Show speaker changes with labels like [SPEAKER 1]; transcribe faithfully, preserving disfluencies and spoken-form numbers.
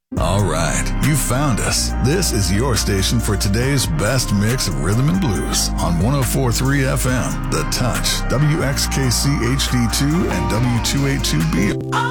[SPEAKER 1] All right, you found us. This is your station for today's best mix of rhythm and blues on one oh four point three F M, The Touch, W X K C H D two, and W two eighty-two B.